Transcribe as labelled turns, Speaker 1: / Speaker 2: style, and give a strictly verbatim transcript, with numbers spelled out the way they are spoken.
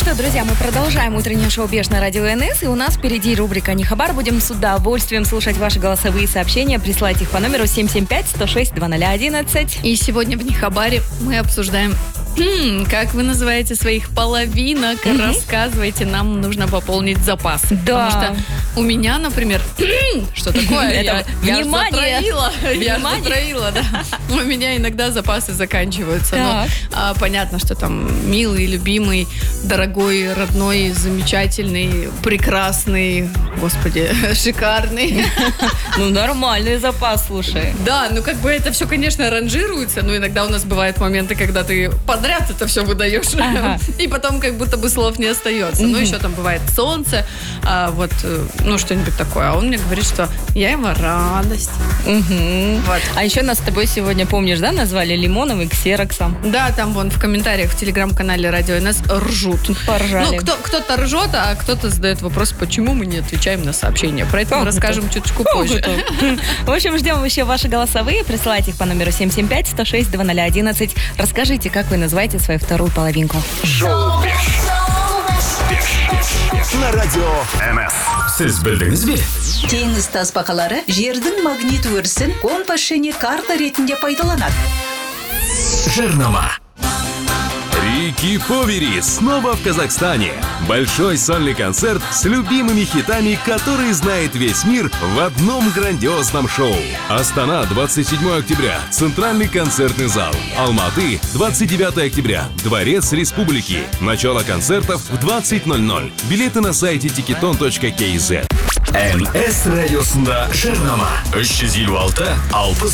Speaker 1: что, друзья, мы продолжаем утреннее шоу «Беш» на радио эн эс, и у нас впереди рубрика «Не хабар». Будем с удовольствием слушать ваши голосовые сообщения, присылать их по номеру семь семь пять сто шесть двадцать ноль одиннадцать.
Speaker 2: И сегодня в «Не хабаре» мы обсуждаем, хм, как вы называете своих половинок, mm-hmm. рассказывайте, нам нужно пополнить запас.
Speaker 1: Да.
Speaker 2: Потому что у меня, например, что такое? Я,
Speaker 1: внимание!
Speaker 2: Я же затроила, да. У меня иногда запасы заканчиваются. Но а, понятно, что там милый, любимый, дорогой, родной, замечательный, прекрасный, господи, шикарный.
Speaker 1: Ну, нормальный запас, слушай.
Speaker 2: Да, ну как бы это все, конечно, ранжируется, но иногда у нас бывают моменты, когда ты подряд это все выдаешь, ага. и потом как будто бы слов не остается. Mm-hmm. Ну, еще там бывает солнце, а, вот, ну, что-нибудь такое. А он мне говорит, что я его радость.
Speaker 1: Mm-hmm. Вот. А еще нас с тобой сегодня, помнишь, да, назвали лимоном и ксероксом?
Speaker 2: Да, там вон в комментариях в телеграм-канале Радио эн эс ржут.
Speaker 1: Поржали.
Speaker 2: Ну, кто, кто-то ржет, а кто-то задает вопрос, почему мы не отвечаем на сообщения. Про это
Speaker 1: как
Speaker 2: мы расскажем
Speaker 1: это?
Speaker 2: чуточку
Speaker 1: как
Speaker 2: позже.
Speaker 1: Это? В общем, ждем еще ваши голосовые. Присылайте их по номеру семь семь пять сто шесть двадцать ноль одиннадцать. Расскажите, как вы называете свою вторую половинку.
Speaker 3: Шоу «Беш». На радио эн эс.
Speaker 4: Сіз білдіңіз бе?
Speaker 5: Теңіз тасбақалары жердің магнит өрісін компас және карта ретінде пайдаланады.
Speaker 4: Жарнама.
Speaker 6: Рики Повери снова в Казахстане. Большой сольный концерт с любимыми хитами, которые знает весь мир в одном грандиозном шоу. Астана, двадцать седьмого октября. Центральный концертный зал. Алматы, двадцать девятого октября. Дворец Республики. Начало концертов в двадцать ноль ноль. Билеты на сайте тикетон точка кей зет.
Speaker 4: эн эс радиосында жарнама. үш жүз елу алты алпыс